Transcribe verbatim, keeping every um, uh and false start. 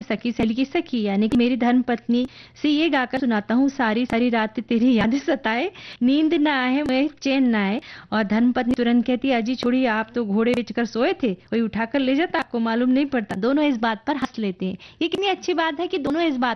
सखी सहेली की सखी यानी कि मेरी धर्म पत्नी से ये गाकर सुनाता हूँ, सारी सारी रात तेरी यादें सताए, नींद ना आए मुझे चैन ना आए। और धर्म पत्नी तुरंत कहती है, अजी छोड़िए, आप तो घोड़े बेचकर सोए थे, कोई उठाकर ले जाता आपको मालूम नहीं पड़ता। दोनों इस बात पर हंस लेते हैं। ये कितनी अच्छी बात है कि दोनों इस बात